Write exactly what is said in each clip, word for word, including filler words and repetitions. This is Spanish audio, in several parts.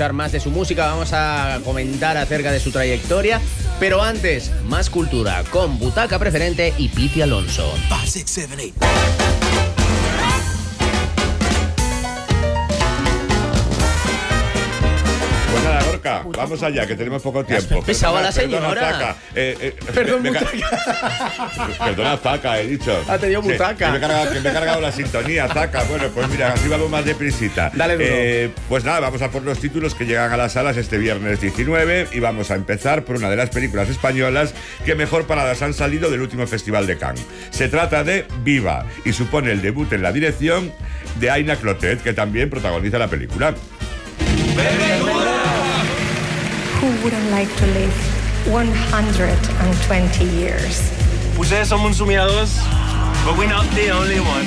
escuchar más de su música, vamos a comentar acerca de su trayectoria. Pero antes, más cultura con Butaca Preferente y Piti Alonso. five, six, seven, eight. Pues nada, Gorka, vamos allá, que tenemos poco tiempo. Pesaba la señora. Perdona, Zaca. Eh, eh, Perdón, me, me, Butaca. Perdona, Zaca, he dicho. Ha tenido Sí, Butaca. que, me he cargado, que me he cargado la sintonía, Zaca. Bueno, pues mira, así vamos más deprisita. Dale duro. Eh, pues nada, vamos a por los títulos que llegan a las salas este viernes diecinueve y vamos a empezar por una de las películas españolas que mejor paradas han salido del último Festival de Cannes. Se trata de Viva y supone el debut en la dirección de Aina Clotet, que también protagoniza la película. Who wouldn't like to live one hundred twenty years? Ustedes son un sumiados, but we're not the only one.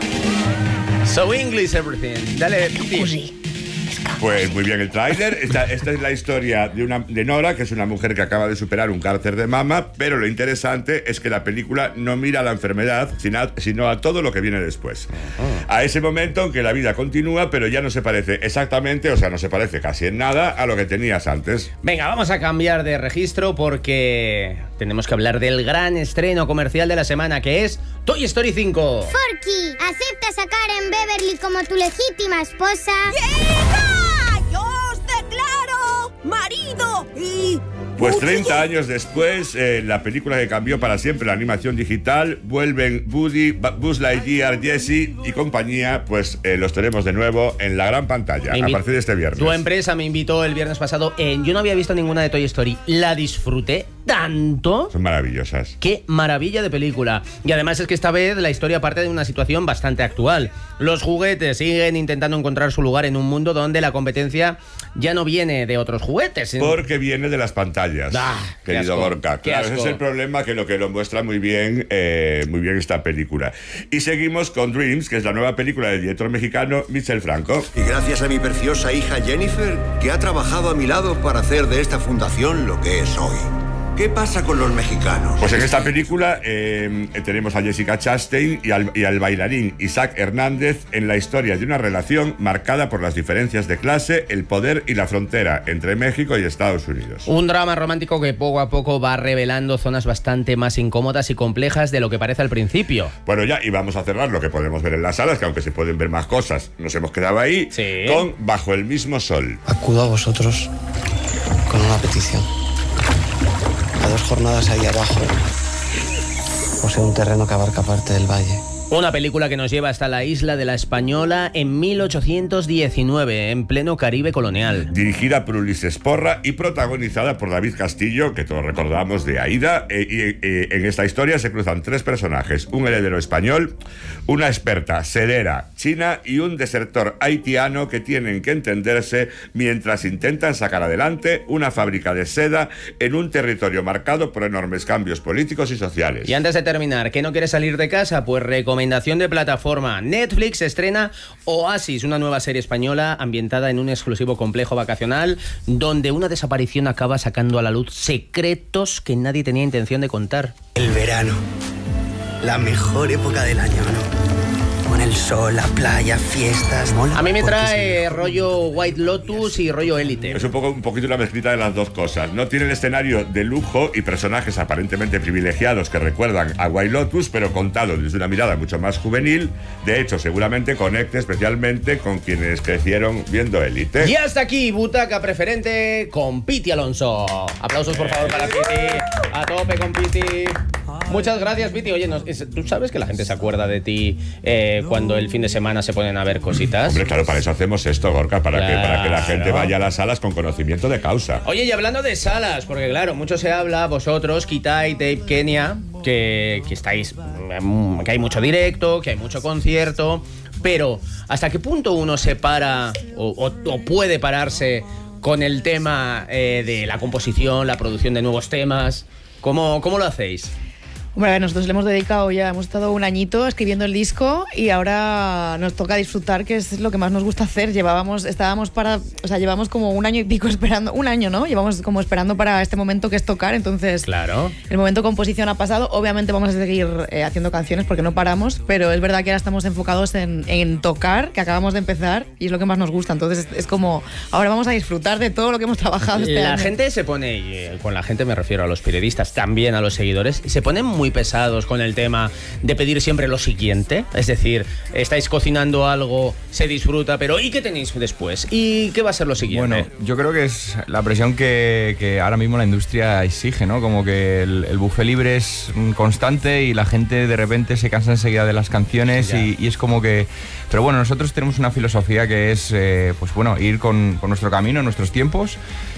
So English everything. Dale, Piti. Pues muy bien el tráiler. Esta, esta es la historia de, una, de Nora, que es una mujer que acaba de superar un cáncer de mama, pero lo interesante es que la película no mira a la enfermedad, sino a, sino a todo lo que viene después. Uh-huh. A ese momento en que la vida continúa, pero ya no se parece exactamente, o sea, no se parece casi en nada a lo que tenías antes. Venga, vamos a cambiar de registro porque tenemos que hablar del gran estreno comercial de la semana, que es Toy Story cinco. Forky, ¿aceptas a Karen Beverly como tu legítima esposa? ¡Hija! ¡Yo os declaro marido y... Pues treinta años después, eh, la película que cambió para siempre la animación digital, vuelven Woody, Buzz Lightyear, Jessie y compañía, pues eh, los tenemos de nuevo en la gran pantalla a partir de este viernes. Tu empresa me invitó el viernes pasado, eh, yo no había visto ninguna de Toy Story, la disfruté tanto. Son maravillosas. Qué maravilla de película. Y además es que esta vez la historia parte de una situación bastante actual. Los juguetes siguen intentando encontrar su lugar en un mundo donde la competencia ya no viene de otros juguetes. Porque viene de las pantallas. Ah, querido Gorka. Claro, ese es el problema, que lo que lo muestra muy bien, eh, muy bien esta película. Y seguimos con Dreams, que es la nueva película del director mexicano Michel Franco. Y gracias a mi preciosa hija Jennifer, que ha trabajado a mi lado para hacer de esta fundación lo que es hoy. ¿Qué pasa con los mexicanos? Pues en esta película eh, tenemos a Jessica Chastain y al, y al bailarín Isaac Hernández en la historia de una relación marcada por las diferencias de clase, el poder y la frontera entre México y Estados Unidos. Un drama romántico que poco a poco va revelando zonas bastante más incómodas y complejas de lo que parece al principio. Bueno, ya, y vamos a cerrar lo que podemos ver en las salas, que aunque se pueden ver más cosas, nos hemos quedado ahí, sí, con Bajo el mismo sol. Acudo a vosotros con una petición. A dos jornadas ahí abajo posee un terreno que abarca parte del valle. Una película que nos lleva hasta la isla de la Española en mil ochocientos diecinueve, en pleno Caribe colonial. Dirigida por Ulises Porra y protagonizada por David Castillo, que todos recordamos de Aida. Eh, y eh, en esta historia se cruzan tres personajes: un heredero español, una experta sedera china y un desertor haitiano que tienen que entenderse mientras intentan sacar adelante una fábrica de seda en un territorio marcado por enormes cambios políticos y sociales. Y antes de terminar, ¿que no quieres salir de casa? Pues recomendación de plataforma. Netflix estrena Oasis, una nueva serie española ambientada en un exclusivo complejo vacacional donde una desaparición acaba sacando a la luz secretos que nadie tenía intención de contar. El verano, la mejor época del año, ¿no? Con el sol, la playa, fiestas, mola. A mí me trae rollo White Lotus y rollo Élite. Es un poco un poquito una mezclita de las dos cosas. No tiene el escenario de lujo y personajes aparentemente privilegiados que recuerdan a White Lotus, pero contado desde una mirada mucho más juvenil. De hecho, seguramente conecte especialmente con quienes crecieron viendo Élite. Y hasta aquí, Butaca Preferente con Piti Alonso. Aplausos, por favor, para Piti. A tope con Piti. Muchas gracias, Piti. Oye, no, es, ¿tú sabes que la gente se acuerda de ti eh, cuando el fin de semana se ponen a ver cositas? Hombre, claro, para eso hacemos esto, Gorka, para, claro, que, para que la gente vaya a las salas con conocimiento de causa. Oye, y hablando de salas, porque claro, mucho se habla, vosotros, Kitai, Tape, Kenia, que, que estáis, que hay mucho directo, que hay mucho concierto, pero ¿hasta qué punto uno se para o, o, o puede pararse con el tema eh, de la composición, la producción de nuevos temas? ¿Cómo, cómo lo hacéis? Bueno, a ver, nosotros le hemos dedicado ya, hemos estado un añito escribiendo el disco y ahora nos toca disfrutar, que es lo que más nos gusta hacer. Llevábamos, estábamos para, o sea, llevamos como un año y pico esperando, un año, ¿no? Llevamos como esperando para este momento que es tocar, entonces claro. El momento de composición ha pasado. Obviamente vamos a seguir eh, haciendo canciones porque no paramos, pero es verdad que ahora estamos enfocados en, en tocar, que acabamos de empezar y es lo que más nos gusta. Entonces es, es como, ahora vamos a disfrutar de todo lo que hemos trabajado este la año. gente se pone, y con la gente me refiero a los periodistas, también a los seguidores, se ponen muy pesados con el tema de pedir siempre lo siguiente. Es decir, estáis cocinando algo, se disfruta, pero ¿y qué tenéis después? ¿Y qué va a ser lo siguiente? Bueno, yo creo que es la presión que, que ahora mismo la industria exige, ¿no? Como que el, el buffet libre es constante y la gente de repente se cansa enseguida de las canciones y, y es como que... Pero bueno, nosotros tenemos una filosofía que es, eh, pues bueno, ir con, con nuestro camino, nuestros tiempos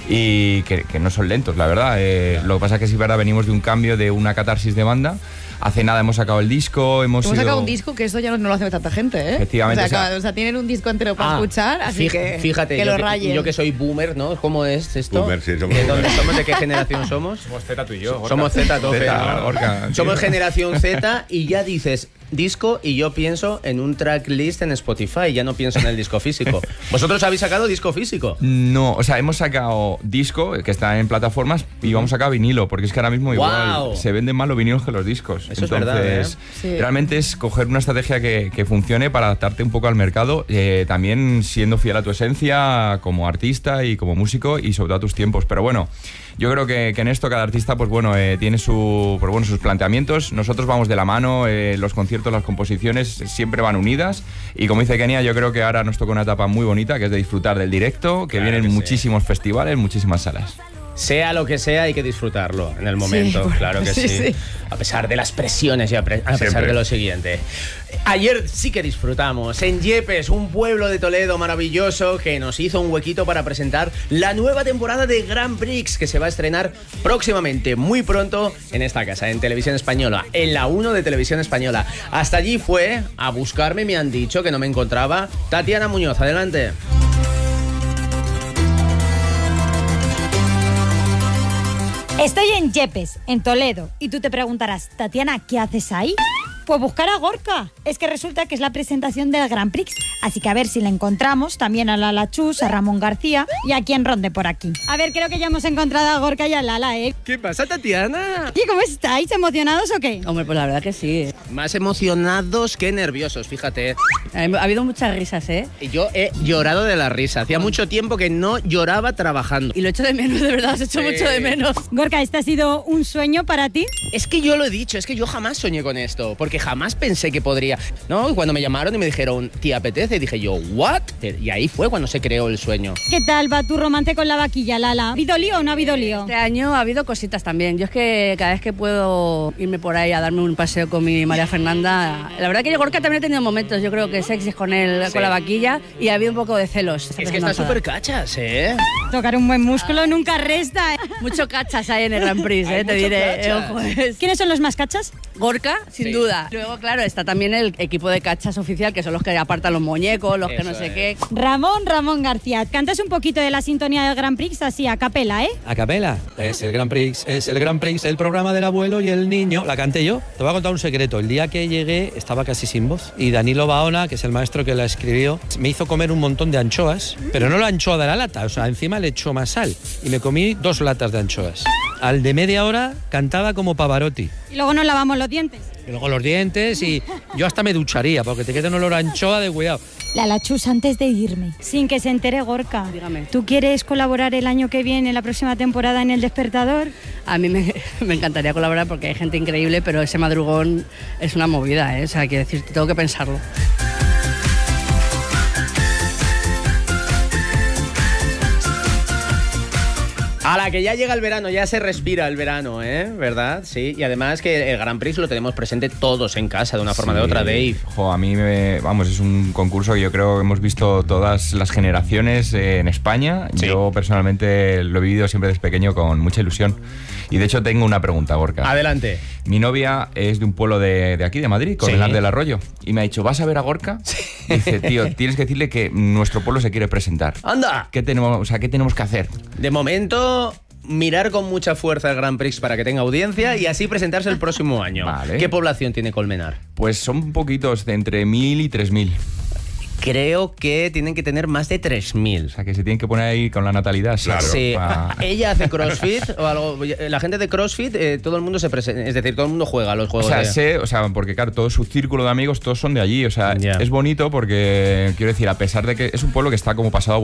y que, que no son lentos, la verdad. Eh, lo que pasa es que sí, verdad, venimos de un cambio, de una catarsis de banda. Hace nada hemos sacado el disco, hemos, hemos sido... sacado un disco que eso ya no, no lo hace tanta gente, ¿eh? Efectivamente. O sea, O sea, acaba- o sea, tienen un disco entero para Ah, escuchar, así fij- que fíjate, que yo, lo que, rayen. yo que soy boomer, ¿no? ¿Cómo es esto? Boomer, sí, somos ¿De boomer. dónde somos? ¿De qué generación somos? Somos Z tú y yo, Gorka. Somos Z a tope. Z, ¿no? Gorka, tío. Somos generación Z y ya dices disco y yo pienso en un tracklist en Spotify, ya no pienso en el disco físico. ¿Vosotros habéis sacado disco físico? No, o sea, hemos sacado disco, que está en plataformas, y vamos a sacar vinilo, porque es que ahora mismo igual ¡Guau! se venden más los vinilos que los discos. Eso es Entonces, verdad, ¿eh? Sí. realmente es coger una estrategia que, que funcione para adaptarte un poco al mercado, eh, también siendo fiel a tu esencia como artista y como músico y sobre todo a tus tiempos. Pero bueno, yo creo que, que en esto cada artista pues bueno, eh, tiene su, pues bueno, sus planteamientos. Nosotros vamos de la mano, eh, los conciertos, las composiciones siempre van unidas y como dice Kenia, yo creo que ahora nos toca una etapa muy bonita que es de disfrutar del directo, que Claro vienen que sí. muchísimos festivales, muchísimas salas. Sea lo que sea, hay que disfrutarlo en el momento, bueno, claro que sí, sí, sí. A pesar de las presiones y a, pre- a pesar Siempre. de lo siguiente. Ayer sí que disfrutamos en Yepes, un pueblo de Toledo maravilloso que nos hizo un huequito para presentar la nueva temporada de Grand Prix que se va a estrenar próximamente, muy pronto, en esta casa, en Televisión Española, en la uno de Televisión Española. Hasta allí fue a buscarme, me han dicho que no me encontraba, Tatiana Muñoz, adelante. Estoy en Yepes, en Toledo, y tú te preguntarás, Tatiana, ¿qué haces ahí? Pues buscar a Gorka. Es que resulta que es la presentación del Grand Prix, así que a ver si la encontramos, también a Lala Chus, a Ramón García y a quien ronde por aquí. A ver, creo que ya hemos encontrado a Gorka y a Lala, ¿eh? ¿Qué pasa, Tatiana? ¿Y cómo estáis? ¿Emocionados o qué? Hombre, pues la verdad que sí. Más emocionados que nerviosos, fíjate. Ha habido muchas risas, ¿eh? Yo he llorado de la risa. Hacía mucho tiempo que no lloraba trabajando. Y lo echo de menos, de verdad, os echo Sí. mucho de menos. Gorka, ¿este ha sido un sueño para ti? Es que yo lo he dicho, es que yo jamás soñé con esto, porque jamás pensé que podría. ¿No? Y cuando me llamaron y me dijeron, ¿te apetece? Dije yo, ¿what? Y ahí fue cuando se creó el sueño. ¿Qué tal va tu romance con la vaquilla, Lala? ¿Ha habido lío o no ha habido lío? Este año ha habido cositas también. Yo es que cada vez que puedo irme por ahí a darme un paseo con mi María Fernanda, la verdad que yo Gorka también he tenido momentos, yo creo que sexys con él, Sí. con la vaquilla, y ha habido un poco de celos. Es que está súper cachas, ¿eh? Tocar un buen músculo nunca resta, ¿eh? Mucho cachas hay en el Grand Prix, Hay ¿eh? Te mucho diré. cachas. eh, ojo, es- ¿Quiénes son los más cachas? Gorka, sin Sí. duda. Luego, claro, está también el equipo de cachas oficial, que son los que apartan los muñecos, los que no Eso sé es. qué. Ramón, Ramón García. Cantas un poquito de la sintonía del Grand Prix así a capela, ¿eh? A capela, es el Grand Prix, es el Grand Prix, el programa del abuelo y el niño. La canté yo. Te voy a contar un secreto. El día que llegué estaba casi sin voz y Danilo Baona, que es el maestro que la escribió, me hizo comer un montón de anchoas, pero no la anchoa de la lata, o sea, encima le echó más sal y me comí dos latas de anchoas. Al de media hora cantaba como Pavarotti. Y luego nos lavamos los dientes. Y luego los dientes y yo hasta me ducharía porque te queda un olor a anchoa de cuidado. Lala Chus, antes de irme, sin que se entere Gorka, Dígame. ¿tú quieres colaborar el año que viene, la próxima temporada en El Despertador? A mí me, me encantaría colaborar porque hay gente increíble, pero ese madrugón es una movida, ¿eh? O sea, quiero decir, tengo que pensarlo. A la que ya llega el verano, ya se respira el verano, ¿eh? ¿Verdad? Sí. Y además que el Grand Prix lo tenemos presente todos en casa, de una forma o de Sí. otra, Dave. Jo, a mí, me, vamos, es un concurso que yo creo que hemos visto todas las generaciones eh, en España. Sí. Yo personalmente lo he vivido siempre desde pequeño con mucha ilusión. Y de hecho tengo una pregunta, Gorka. Adelante. Mi novia es de un pueblo de, de aquí, de Madrid, con Sí. el del Arroyo. Y me ha dicho, ¿vas a ver a Gorka? Dice, tío, tienes que decirle que nuestro pueblo se quiere presentar. ¡Anda! ¿Qué tenemos, o sea, ¿qué tenemos que hacer? De momento, mirar con mucha fuerza el Grand Prix para que tenga audiencia y así presentarse el próximo año. Vale. ¿Qué población tiene Colmenar? Pues son poquitos, de entre mil y tres mil. Creo que tienen que tener más de tres mil. O sea, que se tienen que poner ahí con la natalidad. Claro. Sí. Pa- Ella hace CrossFit o algo. La gente de CrossFit, eh, todo el mundo se presenta. Es decir, todo el mundo juega a los O juegos sea, de... sé, o sea, porque claro, todo su círculo de amigos, todos son de allí. O sea, Ya. es bonito porque, quiero decir, a pesar de que es un pueblo que está como pasado a